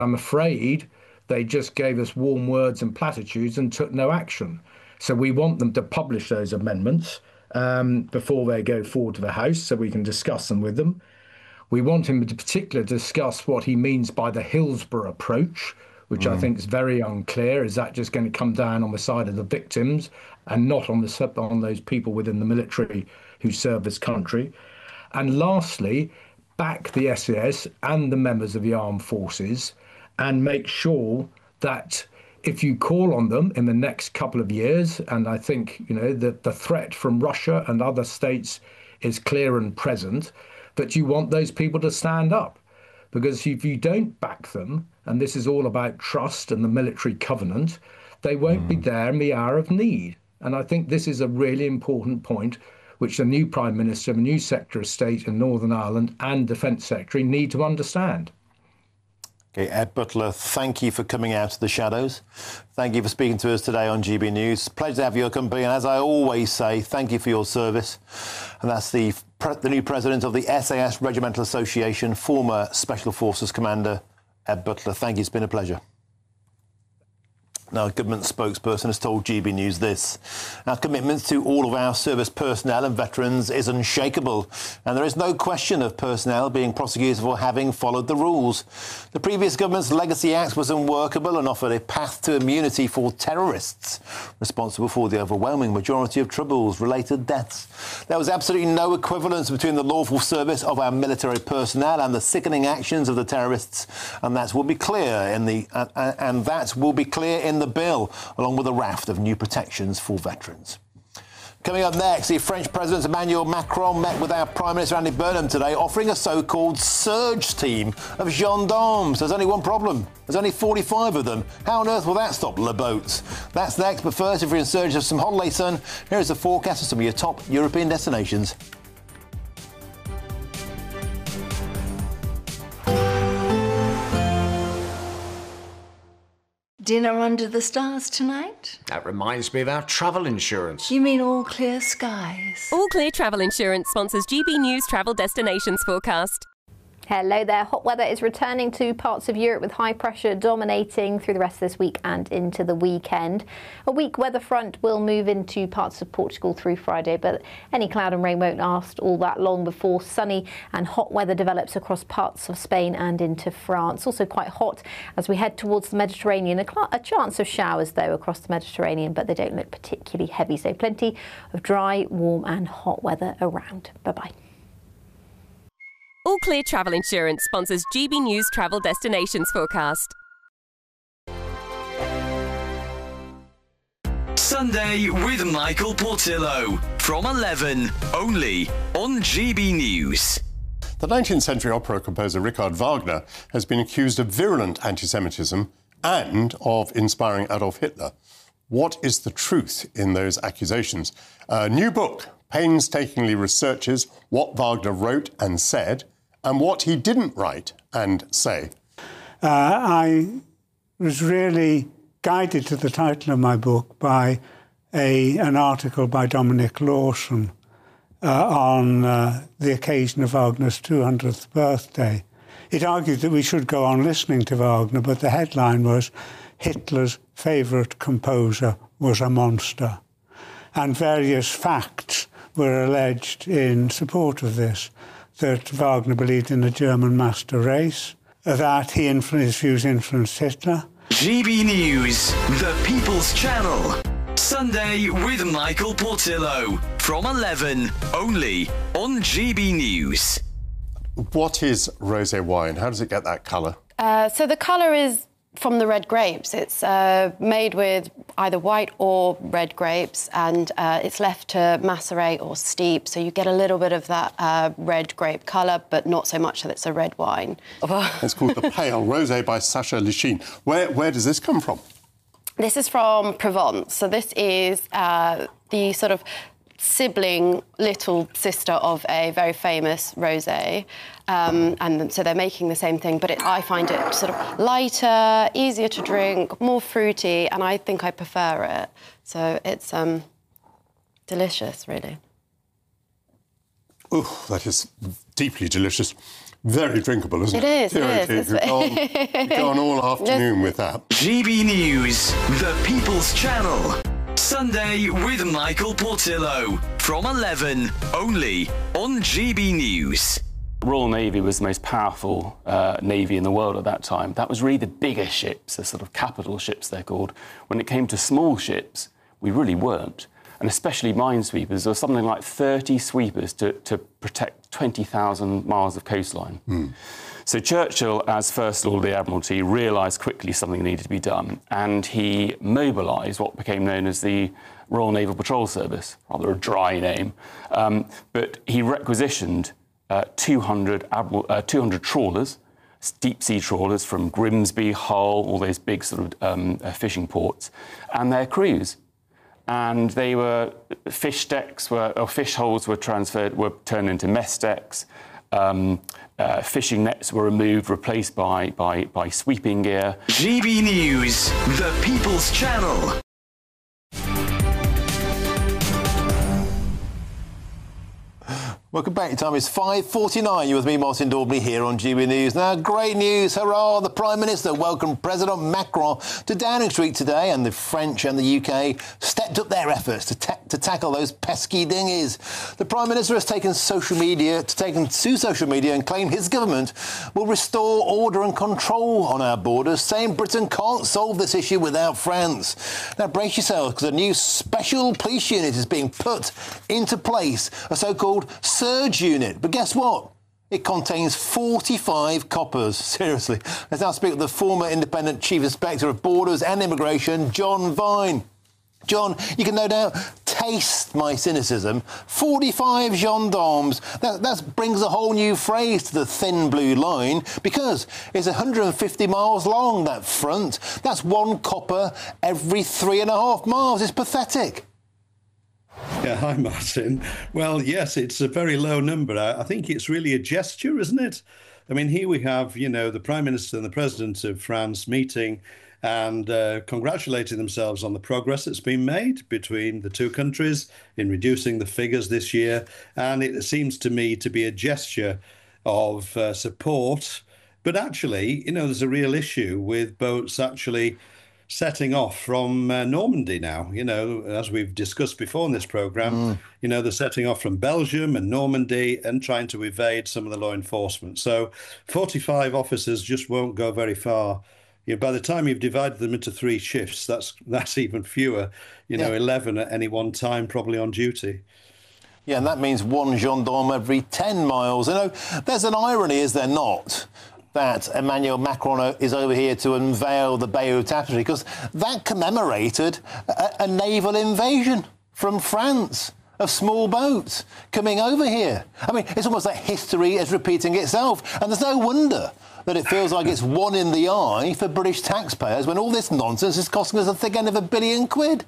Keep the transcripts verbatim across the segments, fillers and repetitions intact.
I'm afraid they just gave us warm words and platitudes and took no action. So we want them to publish those amendments um, before they go forward to the House so we can discuss them with them. We want him to particularly discuss what he means by the Hillsborough approach, which mm. I think is very unclear. Is that just going to come down on the side of the victims and not on the on those people within the military who serve this country? And lastly, back the S E S and the members of the armed forces and make sure that if you call on them in the next couple of years, and I think, you know, that the threat from Russia and other states is clear and present, that you want those people to stand up. Because if you don't back them, and this is all about trust and the military covenant, they won't mm. be there in the hour of need. And I think this is a really important point which the new Prime Minister, the new Secretary of State in Northern Ireland and Defence Secretary need to understand. OK, Ed Butler, thank you for coming out of the shadows. Thank you for speaking to us today on G B News. Pleasure to have your company. And as I always say, thank you for your service. And that's the, the new president of the S A S Regimental Association, former Special Forces Commander, Ed Butler. Thank you. It's been a pleasure. Now, a government spokesperson has told G B News this. Our commitment to all of our service personnel and veterans is unshakable, and there is no question of personnel being prosecuted for having followed the rules. The previous government's Legacy Act was unworkable and offered a path to immunity for terrorists, responsible for the overwhelming majority of troubles-related deaths. There was absolutely no equivalence between the lawful service of our military personnel and the sickening actions of the terrorists, and that will be clear in the uh, uh, and that will be clear in the bill, along with a raft of new protections for veterans. Coming up next, the French President Emmanuel Macron met with our Prime Minister Andy Burnham today, offering a so-called surge team of gendarmes. There's only one problem. There's only forty-five of them. How on earth will that stop Le Boats? That's next, but first, if you're in search of some holiday sun, here is the forecast of some of your top European destinations. Dinner under the stars tonight? That reminds me of our travel insurance. You mean All Clear Skies? All Clear Travel Insurance sponsors G B News Travel Destinations forecast. Hello there. Hot weather is returning to parts of Europe with high pressure dominating through the rest of this week and into the weekend. A weak weather front will move into parts of Portugal through Friday, but any cloud and rain won't last all that long before sunny and hot weather develops across parts of Spain and into France. Also quite hot as we head towards the Mediterranean. A, a chance of showers, though, across the Mediterranean, but they don't look particularly heavy. So plenty of dry, warm and hot weather around. Bye-bye. All Clear Travel Insurance sponsors G B News Travel Destinations forecast. Sunday with Michael Portillo from eleven, only on G B News. The nineteenth century opera composer Richard Wagner has been accused of virulent anti-Semitism and of inspiring Adolf Hitler. What is the truth in those accusations? A new book painstakingly researches what Wagner wrote and said and what he didn't write and say. Uh, I was really guided to the title of my book by a, an article by Dominic Lawson uh, on uh, the occasion of Wagner's two hundredth birthday. It argued that we should go on listening to Wagner, but the headline was Hitler's favourite composer was a monster. And various facts were alleged in support of this, that Wagner believed in the German master race, that he influenced, his views influenced Hitler. G B News, the People's Channel. Sunday with Michael Portillo from eleven, only on G B News. What is rosé wine? How does it get that colour? Uh, so the colour is from the red grapes. It's uh, made with either white or red grapes, and uh, it's left to macerate or steep, so you get a little bit of that uh, red grape colour, but not so much that it's a red wine. It's called the Pale Rosé by Sacha Lichine. Where, where does this come from? This is from Provence. So this is uh, the sort of sibling, little sister of a very famous rosé. Um, and so they're making the same thing, but it, I find it sort of lighter, easier to drink, more fruity, and I think I prefer it. So it's um, delicious, really. Oh, that is deeply delicious. very drinkable, isn't it? It is, it is. You've gone, you've gone all afternoon with that. G B News, the People's Channel. Sunday with Michael Portillo from eleven, only on G B News. Royal Navy was the most powerful uh, navy in the world at that time. That was really the bigger ships, the sort of capital ships they're called. When it came to small ships, we really weren't. And especially minesweepers, there was something like thirty sweepers to, to protect twenty thousand miles of coastline. Mm. So Churchill, as First Lord of the Admiralty, realised quickly something needed to be done, and he mobilised what became known as the Royal Naval Patrol Service, rather a dry name. Um, but he requisitioned uh, two hundred, uh, two hundred trawlers, deep-sea trawlers from Grimsby, Hull, all those big sort of um, uh, fishing ports, and their crews. And they were, fish decks were, or fish holes were transferred, were turned into mess decks. Um, uh, fishing nets were removed, replaced by, by, by sweeping gear. G B News, the People's Channel. Welcome back. Your time is five forty-nine. You're with me, Martin Daubney, here on G B News. Now, great news. Hurrah! The Prime Minister welcomed President Macron to Downing Street today, and the French and the U K stepped up their efforts to, ta- to tackle those pesky dinghies. The Prime Minister has taken social media, to taken to social media and claimed his government will restore order and control on our borders, saying Britain can't solve this issue without France. Now, brace yourselves, because a new special police unit is being put into place, a so-called surge unit. But guess what? It contains forty-five coppers. Seriously. Let's now speak with the former Independent Chief Inspector of Borders and Immigration, John Vine. John, you can no doubt taste my cynicism. forty-five gendarmes. That, that brings a whole new phrase to the thin blue line, because it's one hundred fifty miles long, that front. That's one copper every three and a half miles. It's pathetic. Yeah, hi, Martin. Well, yes, it's a very low number. I think it's really a gesture, isn't it? I mean, here we have, you know, the Prime Minister and the President of France meeting and uh, congratulating themselves on the progress that's been made between the two countries in reducing the figures this year. And it seems to me to be a gesture of uh, support. But actually, you know, there's a real issue with boats actually setting off from uh, Normandy now. You know, as we've discussed before in this programme, mm. you know, they're setting off from Belgium and Normandy and trying to evade some of the law enforcement. So forty-five officers just won't go very far. You know, by the time you've divided them into three shifts, that's that's even fewer, you know, yeah. eleven at any one time probably on duty. Yeah, and that means one gendarme every ten miles. You know, there's an irony, is there not, that Emmanuel Macron is over here to unveil the Bayeux Tapestry, because that commemorated a, a naval invasion from France of small boats coming over here. I mean, it's almost like history is repeating itself, and there's no wonder that it feels like it's one in the eye for British taxpayers when all this nonsense is costing us a thick end of a billion quid.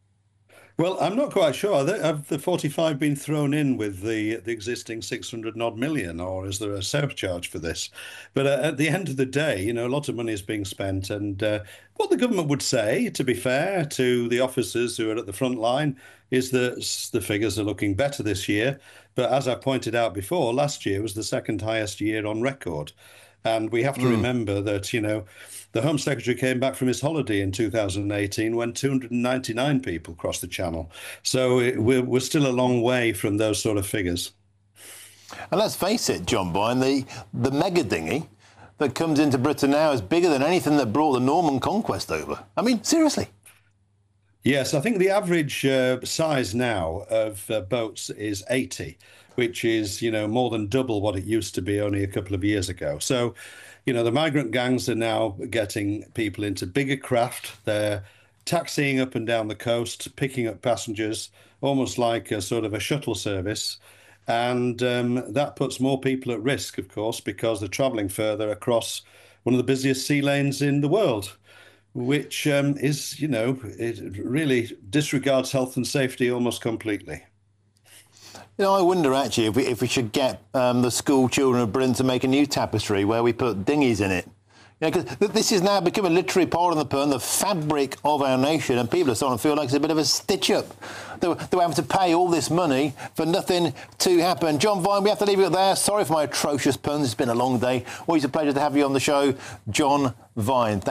Well, I'm not quite sure. Have the forty-five been thrown in with the the existing six hundred odd million, or is there a surcharge for this? But uh, at the end of the day, you know, a lot of money is being spent. And uh, what the government would say, to be fair to the officers who are at the front line, is that the figures are looking better this year. But as I pointed out before, last year was the second highest year on record. And we have to mm. remember that, you know, the Home Secretary came back from his holiday in two thousand eighteen when two hundred ninety-nine people crossed the Channel. So it, we're, we're still a long way from those sort of figures. And let's face it, John Boyne, the, the mega dinghy that comes into Britain now is bigger than anything that brought the Norman conquest over. I mean, seriously. Yes, I think the average uh, size now of uh, boats is eighty, which is, you know, more than double what it used to be only a couple of years ago. So, you know, the migrant gangs are now getting people into bigger craft. They're taxiing up and down the coast, picking up passengers, almost like a sort of a shuttle service. And um, that puts more people at risk, of course, because they're travelling further across one of the busiest sea lanes in the world, which um, is, you know, it really disregards health and safety almost completely. You know, I wonder, actually, if we, if we should get um, the school children of Britain to make a new tapestry where we put dinghies in it. You know, 'cause this is now become a literary part of the poem, the fabric of our nation, and people are starting to feel like it's a bit of a stitch-up. They, they were having to pay all this money for nothing to happen. John Vine, we have to leave it there. Sorry for my atrocious puns. It's been a long day. Always a pleasure to have you on the show, John Vine. Thank